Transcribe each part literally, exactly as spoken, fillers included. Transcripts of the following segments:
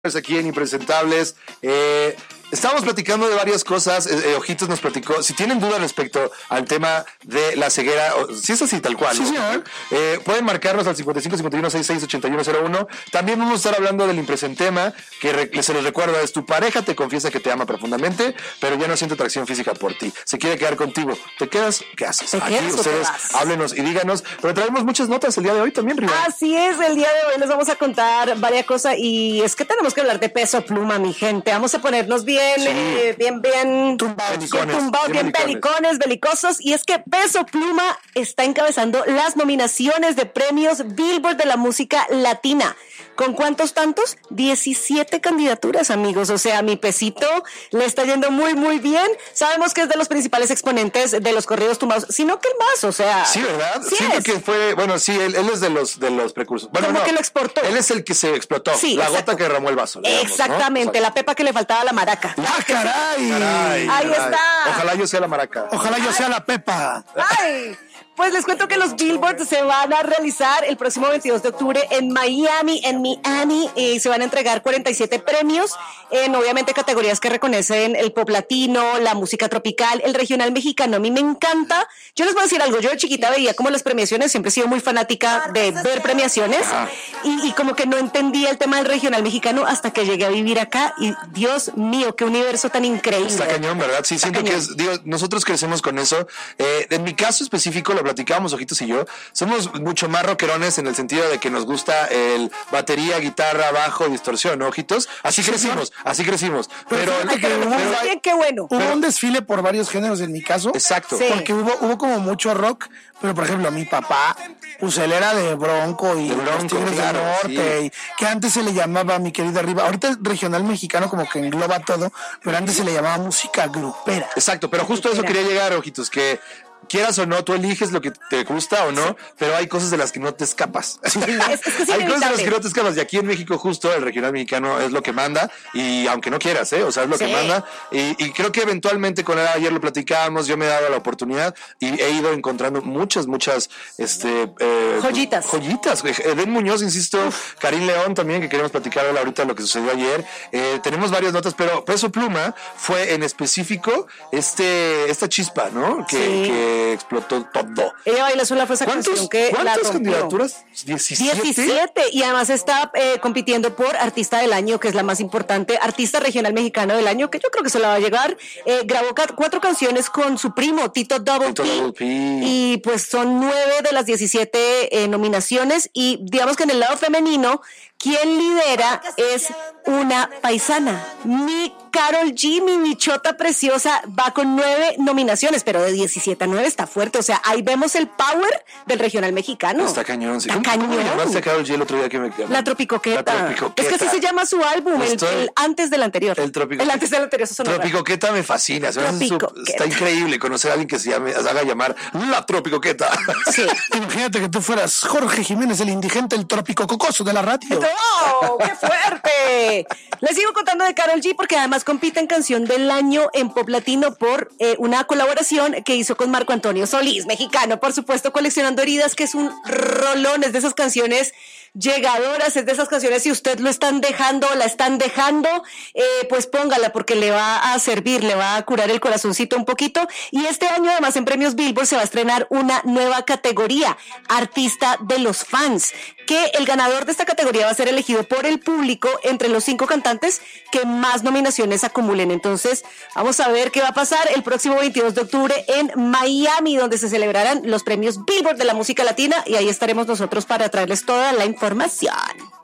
Aquí en Impresentables. Eh, estábamos platicando de varias cosas. Eh, Ojitos nos platicó. Si tienen dudas respecto al tema de la ceguera, o, si es así tal cual, sí, ¿no? eh, pueden marcarnos al cincuenta y cinco, cincuenta y uno, sesenta y seis, ochenta y uno cero uno. También vamos a estar hablando del Impresentema, que re, se les recuerda, es tu pareja te confiesa que te ama profundamente, pero ya no siente atracción física por ti. Se quiere quedar contigo. ¿Te quedas? ¿Qué haces? ¿Te Aquí quedas ustedes háblenos y díganos. Pero traemos muchas notas el día de hoy también, Riva. Así es, el día de hoy les vamos a contar varias cosas y es que tenemos que hablar de Peso Pluma, mi gente. Vamos a ponernos bien, sí. eh, bien, bien tumbados, bien, tumbados, bien, bien belicones, belicosos. Y es que Peso Pluma está encabezando las nominaciones de premios Billboard de la música latina. ¿Con cuántos tantos? diecisiete candidaturas, amigos. O sea, mi Pesito le está yendo muy, muy bien. Sabemos que es de los principales exponentes de los corridos tumbados, sino que el más, o sea... Sí, ¿verdad? Sí Siento es. que fue... Bueno, sí, él, él es de los de los precursores. Bueno, ¿Cómo no, que lo exportó? Él es el que se explotó. Sí, la exacto. Gota que derramó el vaso. Digamos, exactamente, ¿no? La pepa que le faltaba a la maraca. ¡Ah, caray! caray Ahí caray. está. Ojalá yo sea la maraca. Ojalá yo sea la pepa. ¡Ay! Pues les cuento que los Billboard se van a realizar el próximo veintidós de octubre en Miami, en Miami, y se van a entregar cuarenta y siete premios en obviamente categorías que reconocen el pop latino, la música tropical, el regional mexicano. A mí me encanta. Yo les voy a decir algo, yo de chiquita veía como las premiaciones, siempre he sido muy fanática de ver premiaciones y, y como que no entendía el tema del regional mexicano hasta que llegué a vivir acá y Dios mío, qué universo tan increíble. Está cañón, ¿verdad? Sí, Está siento cañón. que es, digo, nosotros crecemos con eso. Eh, en mi caso específico, lo platicábamos Ojitos y yo, somos mucho más rockerones en el sentido de que nos gusta el batería, guitarra, bajo, distorsión, ¿no, Ojitos? Así sí, crecimos, ¿no? así crecimos. Pero, pero, que hubo, pero hay, qué bueno. Hubo pero, un desfile por varios géneros en mi caso. Exacto. Sí. Porque hubo, hubo como mucho rock, pero por ejemplo, mi papá, pues él era de Bronco y de Bronco, los Tigres claro, del Norte, sí. y que antes se le llamaba, mi querida Riva, ahorita el regional mexicano como que engloba todo, pero antes se le llamaba música grupera. Exacto, pero justo a eso quería llegar, Ojitos, que quieras o no, tú eliges lo que te gusta o no, sí. pero hay cosas de las que no te escapas. Sí, es, es que hay cosas de las que no te escapas. Y aquí en México justo el regional mexicano es lo que manda, y aunque no quieras, ¿eh? O sea, es lo sí. que manda. Y, y creo que eventualmente con él ayer lo platicábamos, yo me he dado la oportunidad y he ido encontrando muchas, muchas este eh, joyitas. Joyitas. Edén Muñoz, insisto, Uf. Karim León también, que queremos platicar ahorita de lo que sucedió ayer. Eh, tenemos varias notas, pero Peso Pluma fue en específico este esta chispa, ¿no? Que, sí. que explotó todo. Ella baila sola fue esa canción que ¿Cuántas la candidaturas? ¿diecisiete? diecisiete y además está eh, compitiendo por Artista del Año, que es la más importante, Artista Regional Mexicano del Año, que yo creo que se la va a llegar. Eh, grabó cuatro canciones con su primo, Tito Double Tito P, Double P, y pues son nueve de las diecisiete eh, nominaciones, y digamos que en el lado femenino, quien lidera es una paisana, mi Karol G, mi bichota preciosa, va con nueve nominaciones, pero de diecisiete a nueve está fuerte. O sea, ahí vemos el power del regional mexicano. Está cañón. Sí. Está ¿Cómo, cañón. ¿Cómo llamaste a Karol G el otro día que me quedé? La Tropicoqueta. La Tropicoqueta. Es que así se llama su álbum, el, el antes del anterior. El Tropicoqueta. El antes del anterior. Eso Tropicoqueta me fascina. Está increíble conocer a alguien que se llame, se haga llamar La Tropicoqueta. Sí. Imagínate que tú fueras Jorge Jiménez, el indigente, el trópico cocoso de la radio. ¡Oh, qué fuerte! Les sigo contando de Karol G porque además compite en Canción del Año en Pop Latino por eh, una colaboración que hizo con Marco Antonio Solís, mexicano, por supuesto, Coleccionando Heridas, que es un rolón, es de esas canciones llegadoras, es de esas canciones, si usted lo están dejando o la están dejando, eh, pues póngala porque le va a servir, le va a curar el corazoncito un poquito. Y este año además en Premios Billboard se va a estrenar una nueva categoría, Artista de los Fans, que el ganador de esta categoría va a ser elegido por el público entre los cinco cantantes que más nominaciones acumulen. Entonces vamos a ver qué va a pasar el próximo veintidós de octubre en Miami, donde se celebrarán los Premios Billboard de la música latina, y ahí estaremos nosotros para traerles toda la información. Información.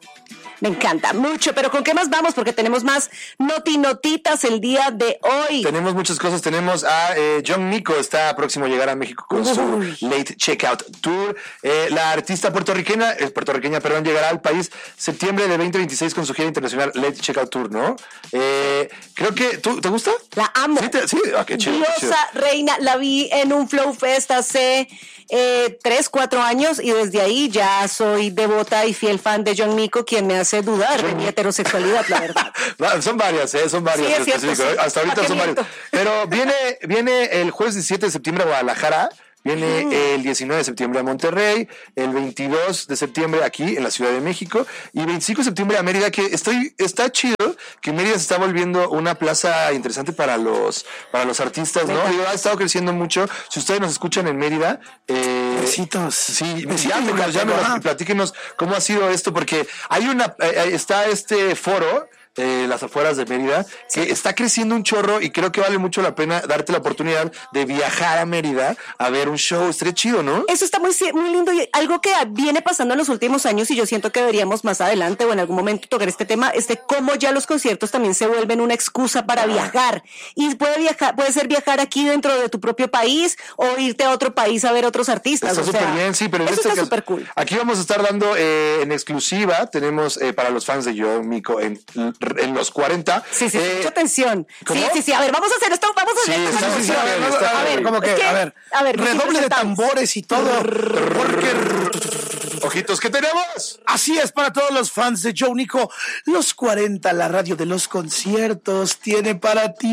Me encanta mucho, pero ¿con qué más vamos? Porque tenemos más notinotitas el día de hoy. Tenemos muchas cosas. Tenemos a eh, John Mico, está próximo a llegar a México con Uy. su Late Checkout Tour. Eh, la artista puertorriqueña, eh, puertorriqueña, perdón, llegará al país septiembre de veinte veintiséis con su gira internacional Late Checkout Tour, ¿no? Eh, creo que, ¿tú, ¿te gusta? La amo. Sí, te, sí. Ah, qué chido, Diosa, qué chido. reina, la vi en un Flow Fest hace eh, tres, cuatro años y desde ahí ya soy devota y fiel fan de John Mico, quien me hace dudar de mi heterosexualidad, la verdad. Son varias, ¿eh? Son varias. Sí, es cierto, sí. Hasta ahorita son varias. Pero viene, viene el jueves diecisiete de septiembre a Guadalajara. Viene mm. el diecinueve de septiembre a Monterrey, el veintidós de septiembre aquí en la Ciudad de México y veinticinco de septiembre a Mérida, que estoy, está chido que Mérida se está volviendo una plaza interesante para los, para los artistas, ¿no? Digo, ha estado creciendo mucho. Si ustedes nos escuchan en Mérida, eh, besitos. Sí, llámenos, llámenos, platíquenos cómo ha sido esto, porque hay una, eh, está este foro, Eh, las afueras de Mérida, que sí. está creciendo un chorro y creo que vale mucho la pena darte la oportunidad de viajar a Mérida a ver un show. Estaría chido, ¿no? Eso está muy, muy lindo y algo que viene pasando en los últimos años y yo siento que deberíamos más adelante o en algún momento tocar este tema, es de cómo ya los conciertos también se vuelven una excusa para ah. viajar. Y puede viajar, puede ser viajar aquí dentro de tu propio país o irte a otro país a ver otros artistas. Está súper bien, sí, pero eso este está súper cool. Aquí vamos a estar dando eh, en exclusiva, tenemos eh, para los fans de John Mico en en los cuarenta. Sí, sí, eh, mucha atención. ¿Cómo? Sí, sí, sí. A ver, vamos a hacer esto. Vamos a hacer sí, esto. Sí, sí, sí, a ver, a ver, como que, es que, a ver, a ver redoble de tambores y todo. Porque... Ojitos, ¿qué tenemos? Así es, para todos los fans de Joe Nico, los cuarenta, la radio de los conciertos, tiene para ti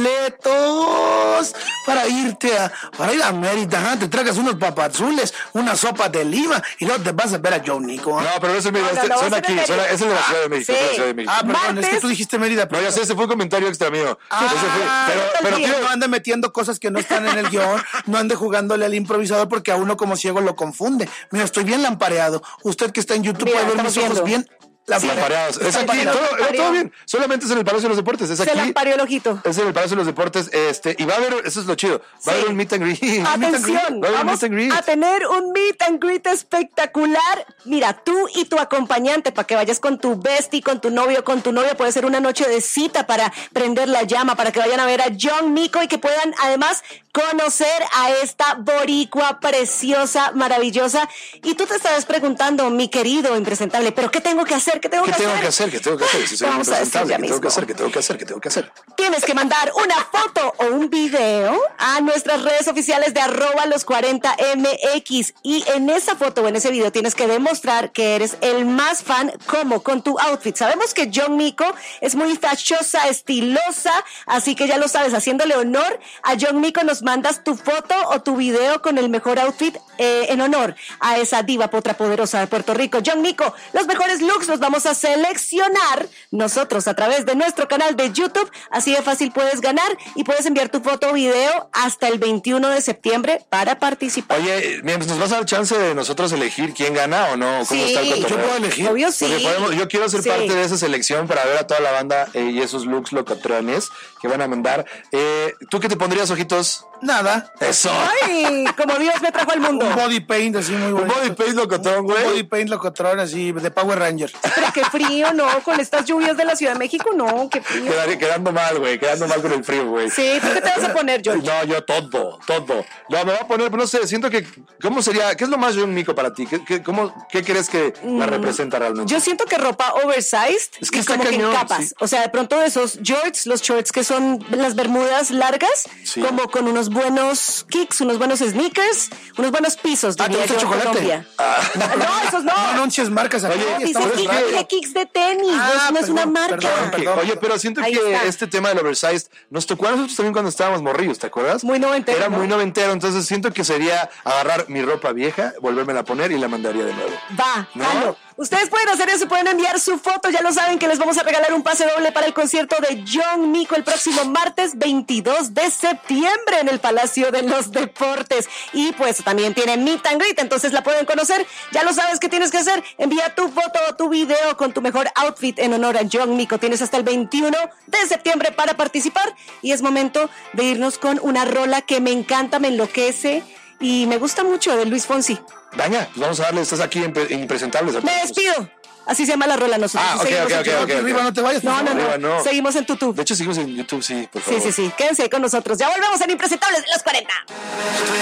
boletos para irte a, para ir a Mérida. Te tragas unos papazules, una sopa de lima y luego te vas a ver a Joe Nico. ¿eh? No, pero eso, mira, no, este, no, son aquí, son, ese es de la Ciudad de México. Sí. De la Ciudad de México. Ah, perdón, Martes. es que tú dijiste Mérida. Pero... No, ya sé, ese fue un comentario extra mío. Ah, ese fue, pero, pero tío, no ande metiendo cosas que no están en el guión, no ande jugándole al improvisador porque a uno como ciego lo confunde. Mira, estoy bien lampareado. Usted que está en YouTube Mira, puede ver mis ojos viendo. bien lampareados. Es aquí, todo, todo bien. Solamente es en el Palacio de los Deportes. Es aquí. Se lampareó el ojito. Es en el Palacio de los Deportes. Este, y va a haber, eso es lo chido, va sí. a haber un meet and greet. Atención, va a vamos a tener un meet and greet espectacular. Mira, tú y tu acompañante, para que vayas con tu bestie, con tu novio, con tu novia, puede ser una noche de cita para prender la llama, para que vayan a ver a John Mico y que puedan además conocer a esta boricua preciosa, maravillosa. Y tú te estabas preguntando, mi querido impresentable, ¿pero qué tengo que hacer? ¿Qué tengo ¿Qué que tengo hacer? que hacer? ¿Qué tengo que hacer? Si soy Vamos a decir ya ¿qué mismo. tengo que hacer? ¿Qué tengo que hacer? ¿Qué tengo que hacer? Tienes que mandar una foto o un video a nuestras redes oficiales de arroba los cuarenta M X y en esa foto o en ese video tienes que demostrar que eres el más fan como con tu outfit. Sabemos que John Mico es muy fashiosa, estilosa, así que ya lo sabes, haciéndole honor a John Mico nos mandas tu foto o tu video con el mejor outfit eh, en honor a esa diva potra poderosa de Puerto Rico. John Mico, los mejores looks los vamos a seleccionar nosotros a través de nuestro canal de YouTube, así de fácil puedes ganar y puedes enviar tu foto o video hasta el veintiuno de septiembre para participar. Oye, pues nos vas a dar chance de nosotros elegir quién gana o no, cómo sí, está el cotorreo. Yo puedo elegir. Obvio sí. Podemos, yo quiero ser sí. parte de esa selección para ver a toda la banda eh, y esos looks locotrones que van a mandar. Eh, ¿Tú qué te pondrías, ojitos? Nada. Eso. Ay, como Dios me trajo al mundo. Un body paint así muy bonito. Un body paint locotrón, güey. Un body paint locotrón así de Power Ranger. Pero qué frío, ¿no? Con estas lluvias de la Ciudad de México, no, qué frío. Quedaría, quedando mal, güey, quedando mal con el frío, güey. Sí, ¿tú qué te vas a poner, George? No, yo todo, todo. No, me voy a poner, no sé, siento que, ¿cómo sería? ¿Qué es lo más John Mico para ti? ¿Qué, qué, cómo, ¿Qué crees que la representa realmente? Yo siento que ropa oversized es que y está como cañón, que en capas. Sí. O sea, de pronto esos shorts, los shorts que son las bermudas largas, sí. como con unos buenos kicks, unos buenos sneakers, unos buenos pisos, ah, diría yo, chocolate? Colombia. Ah. No, esos no. No anuncies marcas aquí. No, dice, estamos kick, mal. dice kicks de tenis, Ah, no, no perdón, es una marca. perdón, perdón. Oye, pero siento Ahí que está. este tema del oversized nos tocó a nosotros también cuando estábamos morrillos, ¿te acuerdas? Muy noventero, Era ¿no? muy noventero, entonces siento que sería agarrar mi ropa vieja, volvérmela a poner y la mandaría de nuevo. Va, ¿No? jalo. Ustedes pueden hacer eso, pueden enviar su foto, ya lo saben que les vamos a regalar un pase doble para el concierto de John Mico el próximo martes veintidós de septiembre en el Palacio de los Deportes. Y pues también tiene Meet and Greet, entonces la pueden conocer. Ya lo sabes qué tienes que hacer, envía tu foto o tu video con tu mejor outfit en honor a John Mico. Tienes hasta el veintiuno de septiembre para participar y es momento de irnos con una rola que me encanta, me enloquece y me gusta mucho, de Luis Fonsi. Daña, pues vamos a darle, estás aquí en Impresentables. Me despido. Así se llama la rola nosotros. Ah, ok, Seguimos ok, en ok, YouTube. ok. Arriba no te vayas. No, no, no, Arriba no. Seguimos en YouTube. De hecho, seguimos en YouTube, sí, por favor. Sí, sí, sí. Quédense ahí con nosotros. Ya volvemos en Impresentables de los cuarenta.